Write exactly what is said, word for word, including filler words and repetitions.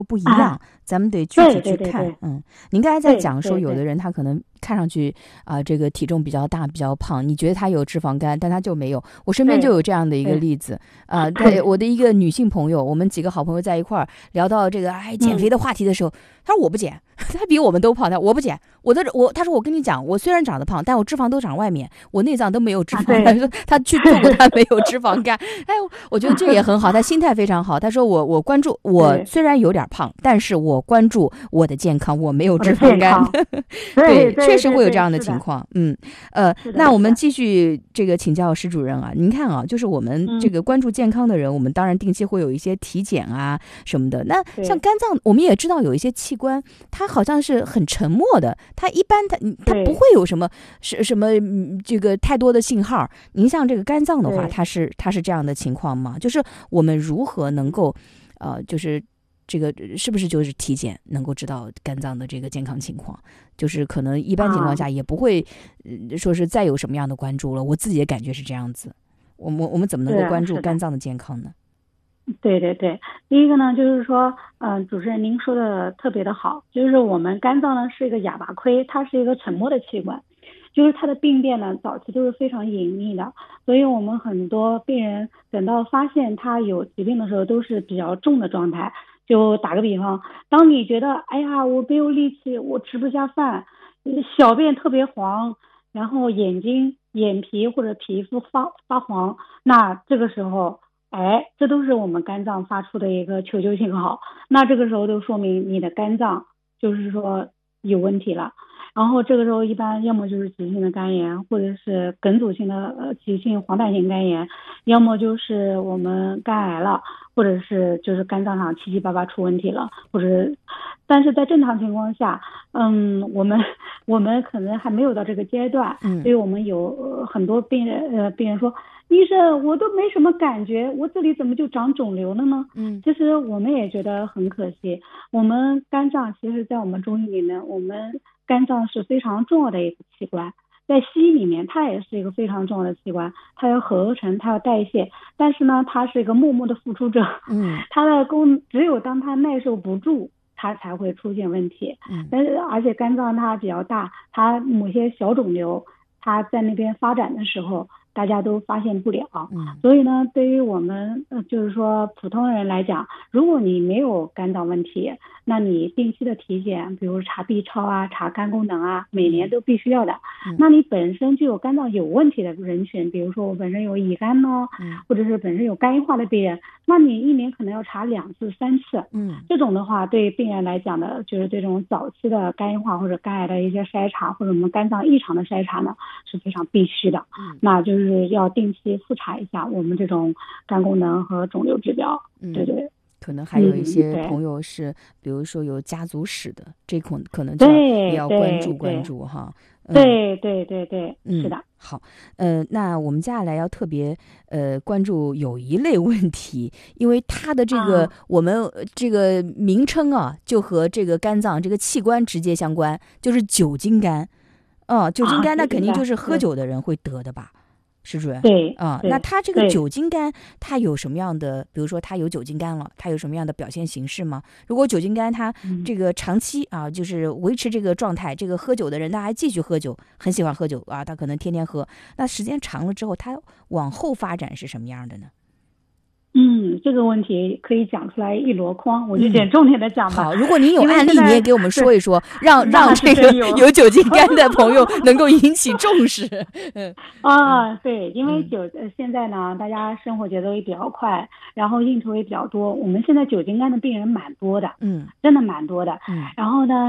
不一样， 啊， 咱们得具对体去看。 对对对嗯，您刚才在讲说， 对对对有的人他可能看上去啊、呃这个体重比较大、比较胖，你觉得他有脂肪肝，但他就没有。我身边就对有这样的一个对例子，啊、呃，对， 对， 我的一个女性朋友，我们几个好朋友在一块儿聊到这个哎减肥嗯的话题的时候，她说我不减，她比我们都胖，她我不减，我的我，她说我跟你讲，我虽然长得胖，但我脂肪都长外面，我内脏都没有脂啊， 肪。她对， 说她去做过，她没有脂肪肝。哎，我觉得这也很好，她心态非常好。她说我我关注，我对， 虽然有点胖，但是我关注我的健康，我没有我的脂肪肝。 健康，对对，确实对对对， 会有这样的是的， 情况。嗯，呃， 是的， 那我们是的， 继续这个请教施主任啊，您看啊，就是我们这嗯， 个关注健康的人，我们当然定期会有一些体检啊什么的。那像对肝脏，我们也知道有一些器官，它好像是很沉默的，它一般它它不会对有什么什什么嗯这个太多的信号。您像这个肝脏的话， 对， 它是它是这样的情况吗？就是我们如何能够，呃，就是这个是不是就是体检能够知道肝脏的这个健康情况？就是可能一般情况啊， 下也不会，呃说是再有什么样的关注了。我自己的感觉是这样子。我们我们怎么能够是关注是的。 肝脏的健康呢？ 对对对，第一个呢，就是说，嗯、主持人您说的特别的好，就是我们肝脏呢是一个哑巴亏，它是一个沉默的器官，就是它的病变呢早期都是非常隐秘的，所以我们很多病人等到发现他有疾病的时候都是比较重的状态。就打个比方，当你觉得哎呀我没有力气，我吃不下饭，呃小便特别黄，然后眼睛眼皮或者皮肤发发黄，那这个时候。哎，这都是我们肝脏发出的一个求救信号。那这个时候就说明你的肝脏就是说有问题了。然后这个时候一般要么就是急性的肝炎，或者是梗阻性的呃急性黄疸性肝炎，要么就是我们肝癌了，或者是就是肝脏上七七八八出问题了，或者是，但是在正常情况下，嗯，我们我们可能还没有到这个阶段， 嗯所以我们有呃很多病人呃病人说。医生，我都没什么感觉，我这里怎么就长肿瘤了呢？ 嗯其实我们也觉得很可惜。我们肝脏其实，在我们中医里面，我们肝脏是非常重要的一个器官，在西医里面，它也是一个非常重要的器官，它要合成，它要代谢，但是呢，它是一个默默的付出者， 嗯它的功只有当它耐受不住。它才会出现问题， 嗯但是而且肝脏它比较大，它某些小肿瘤，它在那边发展的时候，大家都发现不了。 嗯所以呢，对于我们呃，就是说普通人来讲，如果你没有肝脏问题，那你定期的体检，比如查 B 超啊、查肝功能啊，每年都必须要的。 嗯那你本身就有肝脏有问题的人群，比如说我本身有乙肝呢， 嗯或者是本身有肝硬化的病人，那你一年可能要查两次、三次。 嗯这种的话，对病人来讲的，就是这种早期的肝硬化或者肝癌的一些筛查，或者我们肝脏异常的筛查呢，是非常必须的。 嗯那就是要定期复查一下我们这种肝功能和肿瘤指标。对嗯。 对， 可能还有一嗯，对些朋友是，比如说有家族史的，这可可能就要也对要关注关对对注哈。嗯对对对对，是嗯， 的， 好，呃，那我们接下来要特别呃关注有一类问题，因为它的这个啊我们呃这个名称啊，就和这个肝脏这个器官直接相关，就是酒精肝。哦，酒精啊， 肝那酒精肝， 肯定就是喝对酒的人会得的吧？施主任。 对啊，那对它这个对。 酒精肝，它有什么样的？比如说，它有酒精肝了，它有什么样的表现形式吗？如果酒精肝它嗯。 这个长期啊，就是维持这个状态，这个喝酒的人他还继续喝酒，很喜欢喝酒啊，他可能天天喝，那时间长了之后，他往后发展是什么样的呢？ 嗯，这个问题可以讲出来一箩筐，我就嗯， 捡重点的讲吧。 好，如果您有案例， 因为现在你也给我们说一说，让让那这个是真有有酒精肝的朋友能够引起重视。嗯啊，对，因为嗯酒呃现在呢，大家生活节奏也比较快，然后应酬也比较多，我们现在酒精肝的病人蛮多的， 嗯真的蛮多的。 嗯然后呢，